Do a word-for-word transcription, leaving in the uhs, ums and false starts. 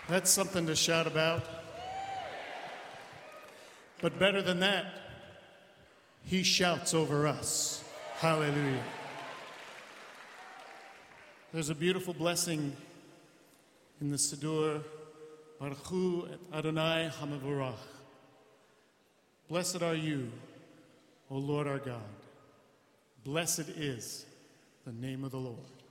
That's something to shout about. But better than that, he shouts over us. Hallelujah. There's a beautiful blessing in the Siddur, Baruch Hu et Adonai HaMevorach. Blessed are you, O Lord our God. Blessed is the name of the Lord.